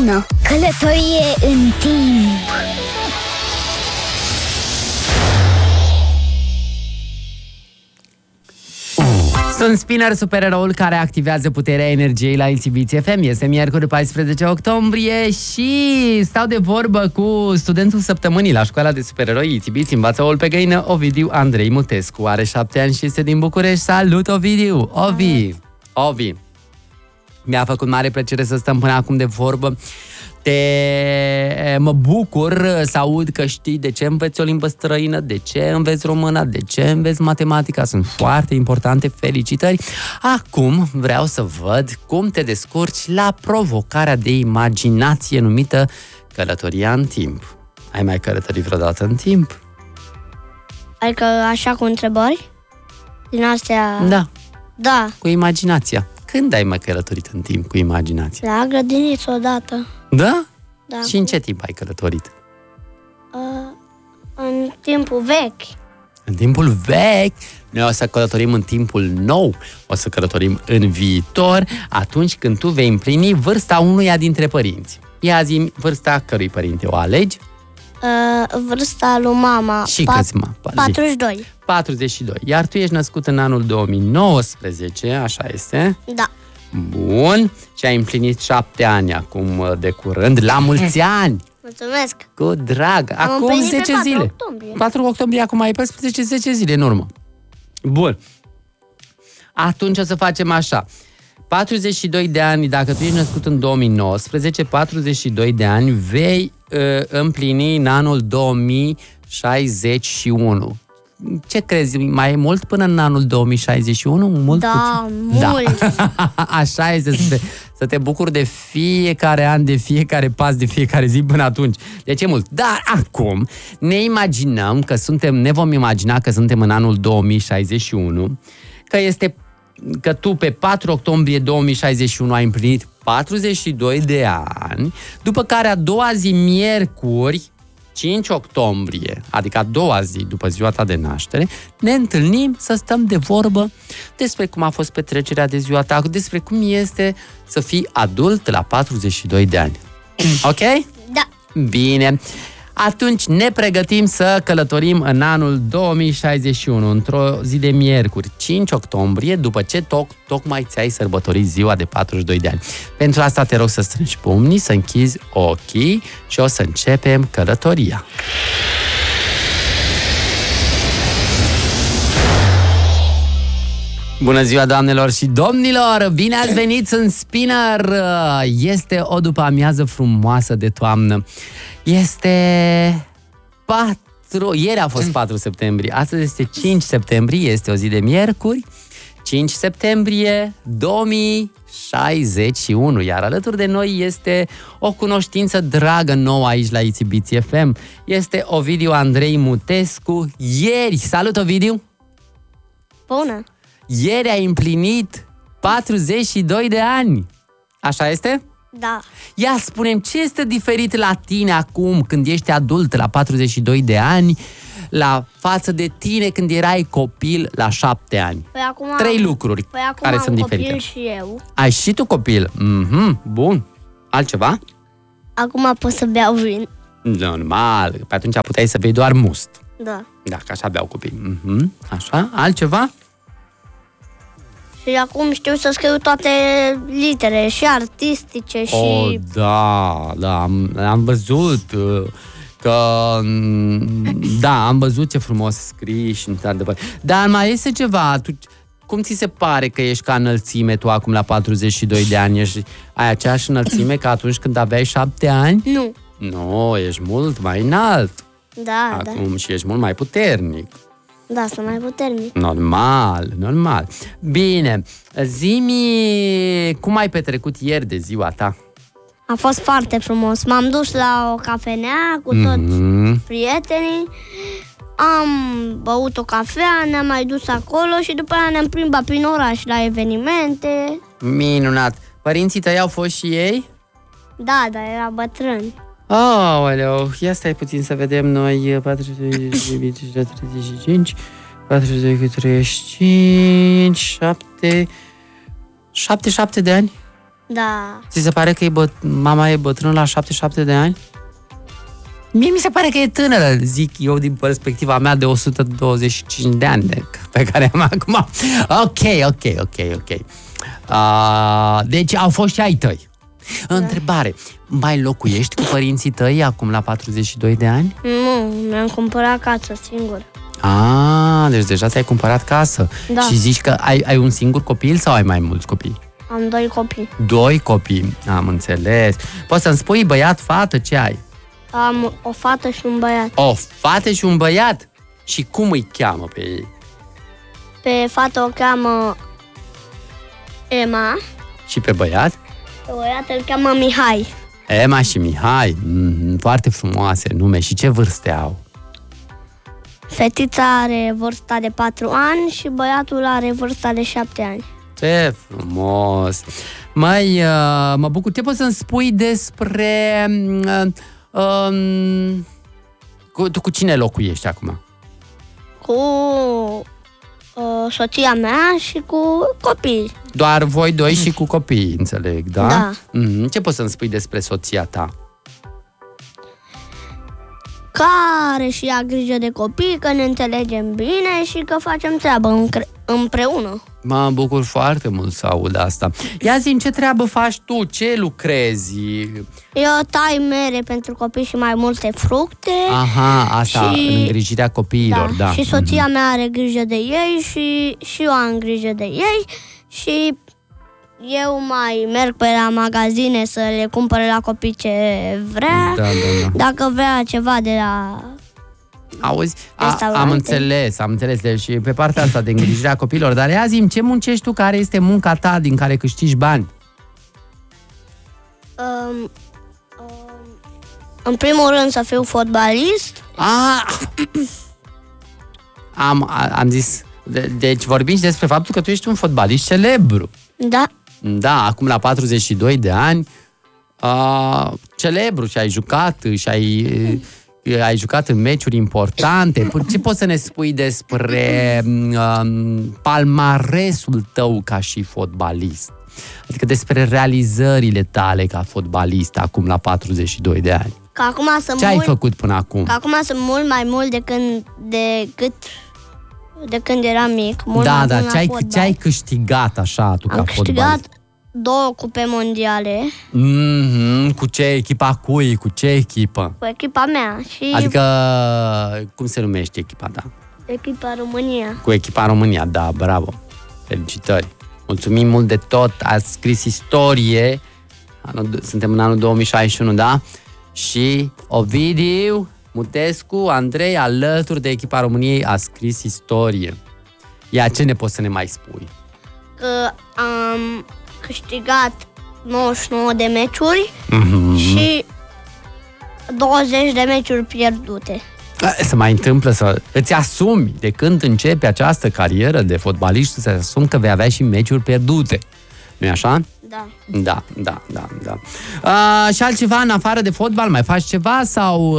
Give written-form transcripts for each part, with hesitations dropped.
găină. Călătorie în timp. Sunt Spinner, supereroul care activează puterea energiei la Itibiți FM. Este miercuri 14 octombrie și stau de vorbă cu studentul săptămânii la școala de supereroi Itibiți, învață-ol pe găină, Ovidiu Andrei Mutescu. Are 7 ani și este din București. Salut, Ovidiu! Ovi! Mi-a făcut mare plăcere să stăm până acum de vorbă. Mă bucur să aud că știi de ce înveți o limbă străină, de ce înveți română, de ce înveți matematica. Sunt foarte importante, felicitări. Acum vreau să văd cum te descurci la provocarea de imaginație numită călătoria în timp. Ai mai călătorit vreodată în timp? Adică așa cu întrebări? Din astea... Da. Cu imaginația. Când ai mai călătorit în timp cu imaginația? La grădiniță odată. Da? Da. Și în ce timp ai călătorit? În timpul vechi. În timpul vechi. Noi o să călătorim în timpul nou. O să călătorim în viitor, atunci când tu vei împlini vârsta unuia dintre părinți. Ia zi vârsta cărui părinte o alegi? Vârsta lui mama. Și câți 42. 42. Iar tu ești născut în anul 2019, așa este? Da. Bun. Și ai împlinit 7 ani acum de curând. La mulți ani! Mulțumesc! Cu drag! Acum 10 zile. 4 octombrie, acum ai 10 zile în urmă. Bun. Atunci o să facem așa. 42 de ani, dacă tu ești născut în 2019, 42 de ani vei împlini în anul 2061. Ce crezi? Mai e mult până în anul 2061? Mult da, puțin? mult! Da. Așa este, să te bucuri de fiecare an, de fiecare pas, de fiecare zi până atunci. Deci e mult. Dar acum ne vom imagina că suntem în anul 2061, că tu pe 4 octombrie 2061 ai împlinit 42 de ani, după care a doua zi, miercuri, 5 octombrie, adică a doua zi după ziua ta de naștere, ne întâlnim să stăm de vorbă despre cum a fost petrecerea de ziua ta, despre cum este să fii adult la 42 de ani. Ok? Da. Bine. Atunci ne pregătim să călătorim în anul 2061, într-o zi de miercuri, 5 octombrie, după ce tocmai ți-ai sărbătorit ziua de 42 de ani. Pentru asta te rog să strângi pumnii, să închizi ochii și o să începem călătoria. Bună ziua, doamnelor și domnilor! Bine ați venit în Spinner! Este o după-amiază frumoasă de toamnă. Ieri a fost 4 septembrie, astăzi este 5 septembrie, este o zi de miercuri, 5 septembrie 2061, iar alături de noi este o cunoștință dragă nouă aici la Itibiți FM. Este Ovidiu Andrei Mutescu. Salut, Ovidiu! Bună! Ieri ai împlinit 42 de ani. Așa este? Da. Ia spune-mi, ce este diferit la tine acum când ești adult la 42 de ani față de tine când erai copil la 7 ani? Păi acum 3 lucruri care sunt diferite. Copil și eu. Ai și tu copil? Bun. Altceva? Acum pot să beau vin. Normal. Pe atunci puteai să bei doar must. Da. Dacă așa beau copii. Așa. Altceva? Și acum știu să scriu toate litere, și artistice, și... Da, am văzut că... Da, am văzut ce frumos scrii și într-adevăr. Dar mai este ceva, cum ți se pare că ești ca înălțime tu acum la 42 de ani? Ai aceeași înălțime ca atunci când aveai 7 ani? Nu. Nu, ești mult mai înalt. Da, acum și ești mult mai puternic. Da, sunt mai puternic. Normal. Bine, zi-mi cum ai petrecut ieri de ziua ta? A fost foarte frumos. M-am dus la o cafenea cu toți prietenii, am băut o cafea, ne-am mai dus acolo și după aia ne-am plimbat prin oraș la evenimente. Minunat! Părinții tăi au fost și ei? Da, dar era bătrâni. Aoleu, ia stai puțin să vedem noi. 35, 42 cu 35, 7 de ani? Da. Ți se pare că mama e bătrână la 77 de ani? Mie mi se pare că e tânără, zic eu, din perspectiva mea de 125 de ani pe care am acum. Ok. Deci au fost și ai tăi. Întrebare, mai locuiești cu părinții tăi acum la 42 de ani? Nu, mi-am cumpărat casă singur. Deci deja ți-ai cumpărat casă. Da. Și zici că ai un singur copil sau ai mai mulți copii? Am 2 copii. 2 copii, am înțeles. Poți să-mi spui băiat, fată, ce ai? Am o fată și un băiat. O fată și un băiat? Și cum îi cheamă pe ei? Pe fată o cheamă Emma. Și pe băiat? Pe băiat îl cheamă Mihai. Emma și Mihai. Foarte frumoase nume. Și ce vârste au? Fetița are vârsta de 4 ani și băiatul are vârsta de 7 ani. Ce frumos! Măi, mă bucur. Ce poți să-mi spui despre... Tu cu cine locuiești acum? Cu soția mea și cu copii. Doar voi doi și cu copii, înțeleg, da? Da. Ce poți să-mi spui despre soția ta? Care și ia grijă de copii, că ne înțelegem bine și că facem treabă împreună. Mă bucur foarte mult să aud asta. Ia zi-mi, ce treabă faci tu? Ce lucrezi? Eu tai mere pentru copii și mai multe fructe. Aha, asta, și... în îngrijirea copiilor, da. Și soția mea are grijă de ei și eu am grijă de ei și eu mai merg pe la magazine să le cumpăr la copii ce vrea. Da. Dacă vrea ceva de la... Auzi, am înțeles. Deci pe partea asta de îngrijirea copiilor. Dar ia zi-mi, ce muncești tu? Care este munca ta din care câștigi bani? În primul rând să fiu fotbalist. Am zis. Deci vorbim și despre faptul că tu ești un fotbalist celebru. Da. Da, acum la 42 de ani, celebru, și ai jucat în meciuri importante. Ce poți să ne spui despre palmaresul tău ca și fotbalist? Adică despre realizările tale ca fotbalist acum la 42 de ani. Că acum ce ai făcut până acum? Că acum sunt mult mai mult de când eram mic. Ce ai câștigat așa tu ca fotbalist? Am câștigat 2 cupe mondiale. Cu ce echipa cui? Cu ce echipă? Cu echipa mea. Adică, cum se numește echipa ta? Echipa România. Cu echipa România, da, bravo. Felicitări. Mulțumim mult de tot. Ați scris istorie. Suntem în anul 2061, da? Și Ovidiu Mutescu, Andrei, alături de echipa României, a scris istorie. Ia, ce ne poți să ne mai spui? Că am câștigat 99 de meciuri și 20 de meciuri pierdute. Se mai întâmplă să îți asumi, de când începi această carieră de fotbalist, să-ți asumi că vei avea și meciuri pierdute. Nu-i așa? Da. Da. Și altceva în afară de fotbal? Mai faci ceva sau...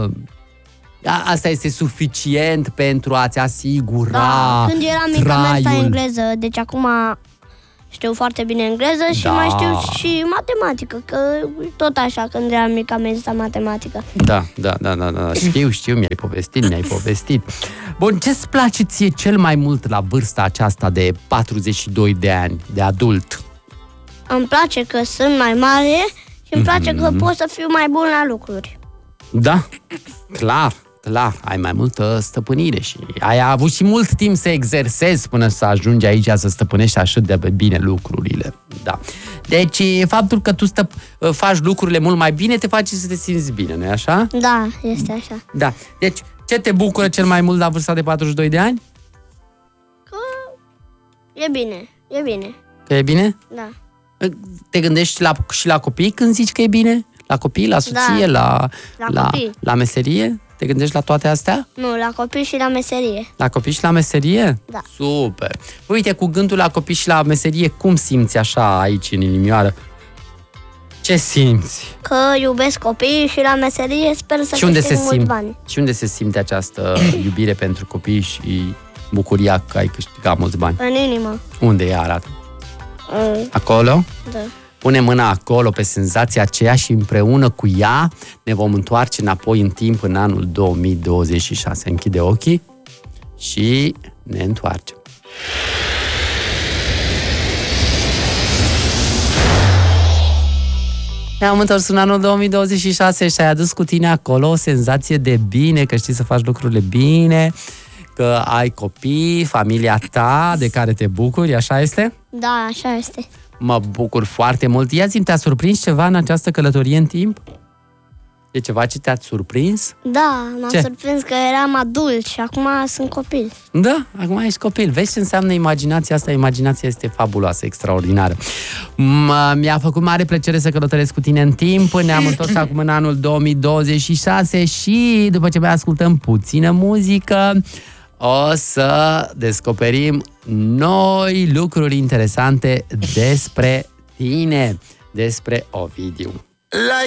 Asta este suficient pentru a-ți asigura Da, când eram mică am mers la engleză, deci acum știu foarte bine engleză și mai știu și matematică, că tot așa când eram mică am mers la matematică. Da. Știu, mi-ai povestit. Bun, ce-ți place ție cel mai mult la vârsta aceasta de 42 de ani, de adult? Îmi place că sunt mai mare și îmi place că pot să fiu mai bun la lucruri. Da, clar, ai mai multă stăpânire și ai avut și mult timp să exersezi până să ajungi aici să stăpânești așa de bine lucrurile. Da. Deci faptul că tu faci lucrurile mult mai bine te face să te simți bine, nu-i așa? Da, este așa. Da. Deci, ce te bucură cel mai mult la vârsta de 42 de ani? Că e bine. Că e bine? Da. Te gândești și la copii când zici că e bine? La copii, la soție, la meserie? Te gândești la toate astea? Nu, la copii și la meserie. La copii și la meserie? Da. Super! Uite, cu gândul la copii și la meserie, cum simți așa aici în inimioară? Ce simți? Că iubesc copiii și la meserie sper să câștig mulți bani. Și unde se simte această iubire pentru copii și bucuria că ai câștigat mulți bani? În inimă. Unde ea arată? Acolo? Da. punem mâna acolo pe senzația aceea și împreună cu ea ne vom întoarce înapoi în timp în anul 2026. Închide ochii și ne întoarcem. Ne-am întors în anul 2026 și ai adus cu tine acolo o senzație de bine, că știi să faci lucrurile bine, că ai copii, familia ta de care te bucuri, așa este? Da, așa este. Mă bucur foarte mult. Ia-zi-mi, te-a surprins ceva în această călătorie în timp? E ceva ce te-a surprins? Da, m-a Ce? surprins că eram adult și acum sunt copil. Da, acum ești copil. Vezi ce înseamnă imaginația asta? Imaginația este fabuloasă, extraordinară. Mi-a făcut mare plăcere să călătoresc cu tine în timp. Ne-am întors acum în anul 2026 și după ce mai ascultăm puțină muzică, o să descoperim noi lucruri interesante despre tine, despre Ovidiu.